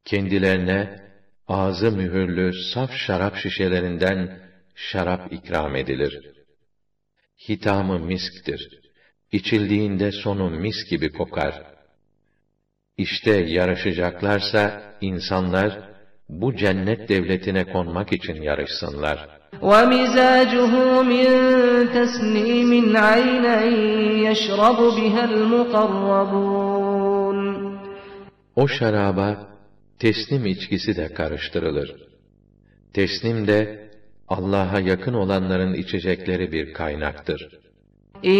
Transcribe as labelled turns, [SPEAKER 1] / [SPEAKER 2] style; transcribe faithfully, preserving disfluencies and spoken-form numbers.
[SPEAKER 1] Kendilerine ağzı mühürlü saf şarap şişelerinden şarap ikram edilir. Hitamı misktir. İçildiğinde sonu mis gibi kokar. İşte yarışacaklarsa insanlar bu cennet devletine konmak için yarışsınlar.
[SPEAKER 2] وَمِزَاجُهُ مِنْ تَسْنِيمٍ عَيْنًا يَشْرَبُ بِهَا الْمُقَرَّبُونَ
[SPEAKER 1] O şaraba tesnim içkisi de karıştırılır. Tesnim de Allah'a yakın olanların içecekleri bir kaynaktır.